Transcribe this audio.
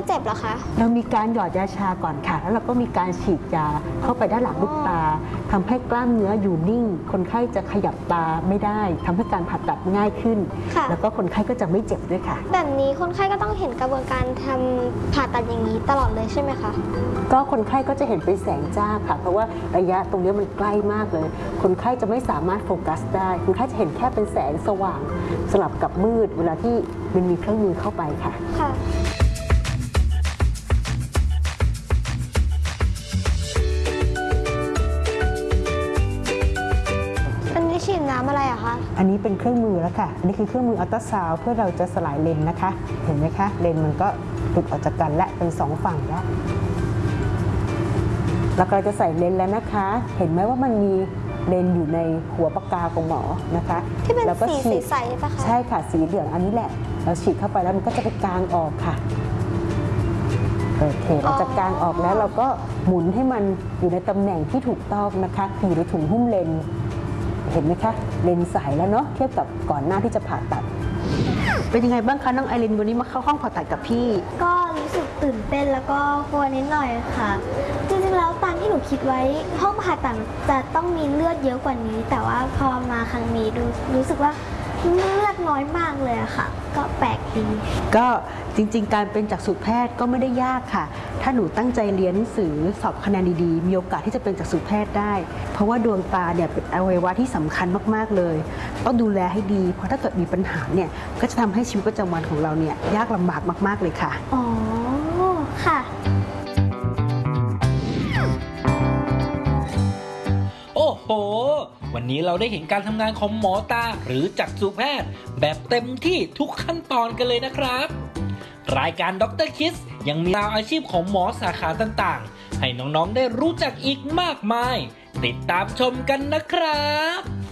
เจ็บเหรอคะเรามีการหยอดยาชาก่อนค่ะแล้วเราก็มีการฉีดยาเข้าไปด้านหลังลูกตาทำให้กล้ามเนื้ออยู่นิ่งคนไข้จะขยับตาไม่ได้ทำให้การผ่าตัดง่ายขึ้นแล้วก็คนไข้ก็จะไม่เจ็บด้วยค่ะแบบนี้คนไข้ก็ต้องเห็นกระบวนการทำผ่าตัดอย่างนี้ตลอดเลยใช่ไหมคะก็คนไข้ก็จะเห็นเป็นแสงจ้าค่ะเพราะว่าระยะตรงนี้มันใกล้มากเลยคนไข้จะไม่สามารถโฟกัสได้คนไข้จะเห็นแค่เป็นแสงสว่างสลับกับมืดเวลาที่มันมีเครื่องมือเข้าไปค่ะอันนี้ฉีดน้ำอะไรอะคะอันนี้เป็นเครื่องมือแล้วค่ะอันนี้คือเครื่องมืออัลตราซาวด์เพื่อเราจะสลายเลนนะคะเห็นไหมคะเลนมันก็หลุดออกจากกันและเป็น2ฝั่งแล้วเราก็จะใส่เลนแล้วนะคะเห็นไหมว่ามันมีเลนอยู่ในหัวปากกาของหมอนะคะที่เป็นสีใสๆป่ะคะใช่ค่ะสีเหลืองอันนี้แหละเราฉีดเข้าไปแล้วมันก็จะไปกางออกค่ะโอเคเราจะกางออกแล้วเราก็หมุนให้มันอยู่ในตำแหน่งที่ถูกต้องนะคะอยู่ในถุงหุ้มเลนเห็นไหมคะเลนใสแล้วเนาะเทียบกับก่อนหน้าที่จะผ่าตัดเป็นยังไงบ้างคะน้องไอรินวันนี้มาเข้าห้องผ่าตัดกับพี่ก็รู้สึกตื่นเต้นแล้วก็กลัวนิดหน่อยค่ะจริงๆแล้วตามที่หนูคิดไว้ห้องผ่าตัดจะต้องมีเลือดเยอะกว่านี้แต่ว่าพอมาครั้งนี้รู้สึกว่าเลือดน้อยมากเลยค่ะก็แปลกดีก็จริงๆการเป็นจักษุแพทย์ก็ไม่ได้ยากค่ะถ้าหนูตั้งใจเรียนหนังสือสอบคะแนนดีๆมีโอกาสที่จะเป็นจักษุแพทย์ได้เพราะว่าดวงตาเนี่ยเป็นอวัยวะที่สำคัญมากๆเลยต้องดูแลให้ดีเพราะถ้าเกิดมีปัญหาเนี่ยก็จะทำให้ชีวิตประจำวันของเราเนี่ยยากลำบากมากๆเลยค่ะอ๋อค่ะโอ้โหวันนี้เราได้เห็นการทำงานของหมอตาหรือจักษุแพทย์แบบเต็มที่ทุกขั้นตอนกันเลยนะครับรายการดร.คิสยังมีราวอาชีพของหมอสาขาต่างๆให้น้องๆได้รู้จักอีกมากมายติดตามชมกันนะครับ